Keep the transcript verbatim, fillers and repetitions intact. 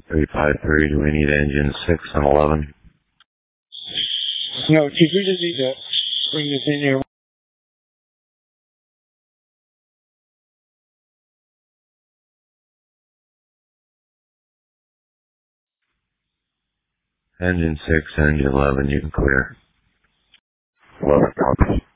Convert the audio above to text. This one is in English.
three five three, do we need engine six and eleven? No, Chief, we just need to bring this in here. Engine six, engine eleven, you can clear. eleven copies.